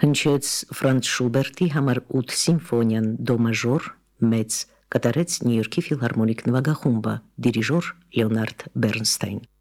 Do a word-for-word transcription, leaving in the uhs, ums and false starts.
Հնչեց Ֆրանց Շուբերտի համար ութ սիմֆոնիան դո մաժոր մեծ, կատարեց Նյու Յորքի ֆիլհարմոնիկ նվագախումբը, դիրիժոր Լեոնարդ Բերնստայն։